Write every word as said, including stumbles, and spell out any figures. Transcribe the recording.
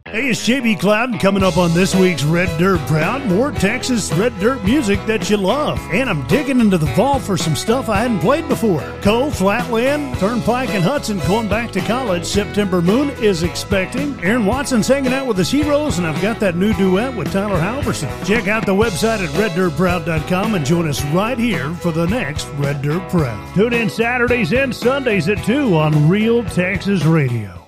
Hey, it's J B Cloud coming up on this week's Red Dirt Proud. More Texas Red Dirt music that you love. And I'm digging into the vault for some stuff I hadn't played before. Cole, Flatland, Turnpike, and Hudson going back to college. September Moon is expecting. Aaron Watson's hanging out with his heroes, and I've got that new duet with Tyler Halverson. Check out the website at red dirt proud dot com and join us right here for the next Red Dirt Proud. Tune in Saturdays and Sundays at two on Real Texas Radio.